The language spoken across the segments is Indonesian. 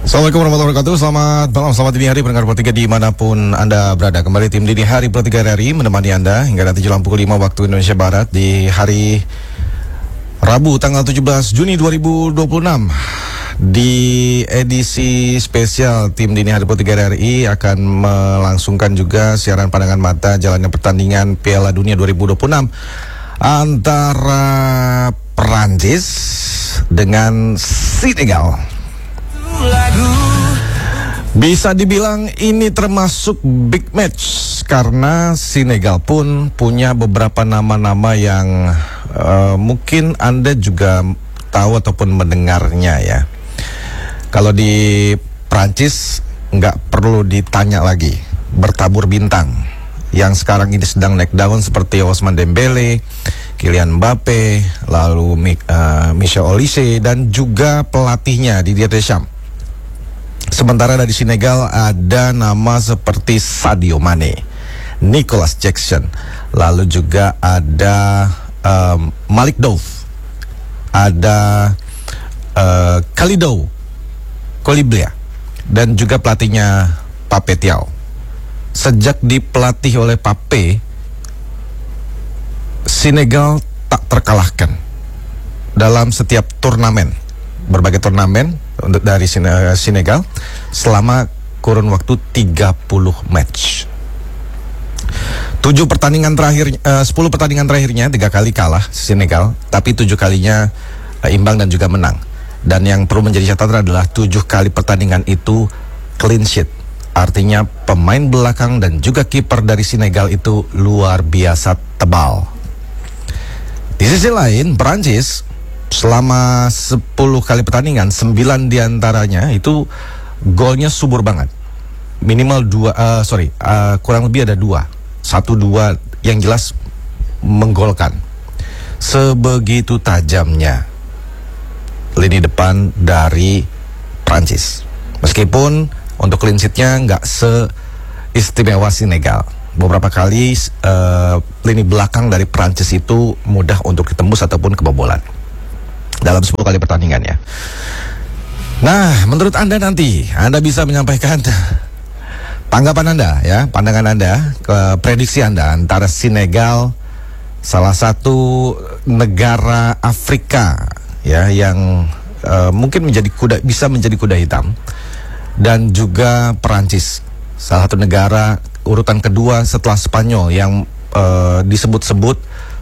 Assalamualaikum warahmatullahi wabarakatuh. Selamat malam, selamat dini hari pendengar Pro 3 dimanapun Anda berada. Kembali tim dini hari Pro 3 RRI menemani Anda hingga nanti jelang pukul 5 waktu Indonesia Barat di hari Rabu tanggal 17 Juni 2026. Di edisi spesial tim dini hari Pro 3 RRI akan melangsungkan juga siaran pandangan mata jalannya pertandingan Piala Dunia 2026 antara Perancis dengan Senegal. Bisa dibilang ini termasuk big match karena Senegal pun punya beberapa nama-nama yang mungkin Anda juga tahu ataupun mendengarnya ya. Kalau di Prancis nggak perlu ditanya lagi, bertabur bintang yang sekarang ini sedang naik daun seperti Ousmane Dembele, Kylian Mbappe, lalu Michel Olise dan juga pelatihnya Didier Deschamps. Sementara dari Senegal ada nama seperti Sadio Mane, Nicolas Jackson, lalu juga ada Malik Diouf, ada Kalidou Koulibaly dan juga pelatihnya Pape Thiaw. Sejak dipelatih oleh Pape, Senegal tak terkalahkan dalam setiap turnamen, berbagai turnamen untuk dari Senegal selama kurun waktu 30 match. 10 pertandingan terakhirnya 3 kali kalah Senegal, tapi 7 kalinya imbang dan juga menang. Dan yang perlu menjadi catatan adalah 7 kali pertandingan itu clean sheet. Artinya pemain belakang dan juga kiper dari Senegal itu luar biasa tebal. Di sisi lain, Perancis selama 10 kali pertandingan 9 diantaranya itu golnya subur banget. Minimal kurang lebih ada 1-2 yang jelas menggolkan. Sebegitu tajamnya lini depan dari Prancis. Meskipun untuk clean sheet-nya nggak seistimewa Senegal. Beberapa kali lini belakang dari Prancis itu mudah untuk ditembus ataupun kebobolan dalam 10 kali pertandingannya. Nah, menurut Anda nanti, Anda bisa menyampaikan tanggapan Anda ya, pandangan Anda, prediksi Anda antara Senegal, salah satu negara Afrika ya yang mungkin bisa menjadi kuda hitam, dan juga Perancis, salah satu negara urutan kedua setelah Spanyol yang disebut-sebut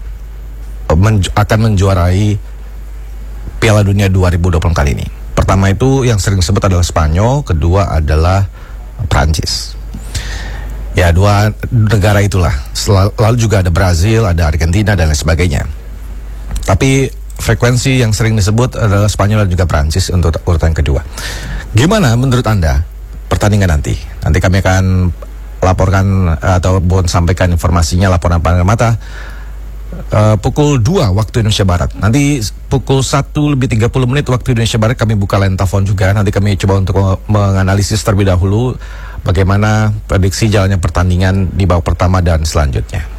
akan menjuarai Piala Dunia 2020 kali ini. Pertama itu yang sering disebut adalah Spanyol, kedua adalah Prancis. Ya, 2 negara itulah. Lalu juga ada Brazil, ada Argentina dan lain sebagainya. Tapi frekuensi yang sering disebut adalah Spanyol dan juga Prancis untuk urutan kedua. Gimana menurut Anda pertandingan nanti? Nanti kami akan laporkan atau sampaikan informasinya, laporan pandangan mata pukul 2 waktu Indonesia Barat. Nanti pukul 1:30 waktu Indonesia Barat kami buka line telepon juga. Nanti kami coba untuk menganalisis terlebih dahulu bagaimana prediksi jalannya pertandingan di babak pertama dan selanjutnya.